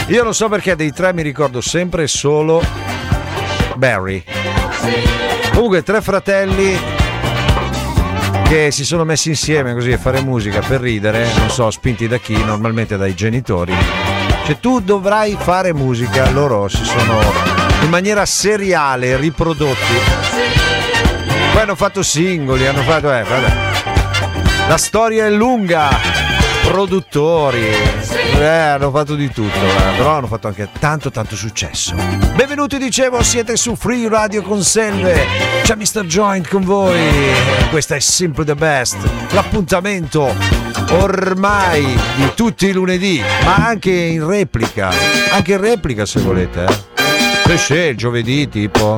Io non so perché dei tre mi ricordo sempre solo Barry. Comunque 3 fratelli che si sono messi insieme così a fare musica per ridere, non so, spinti da chi? Normalmente dai genitori. Cioè tu dovrai fare musica, loro si sono in maniera seriale riprodotti. Poi hanno fatto singoli, hanno fatto vabbè. La storia è lunga, produttori, hanno fatto di tutto, però hanno fatto anche tanto successo. Benvenuti, dicevo, siete su Free Radio con Selve, c'è Mr. Joint con voi, questa è Simply the Best, l'appuntamento ormai di tutti i lunedì, ma anche in replica se volete, sì, il giovedì tipo.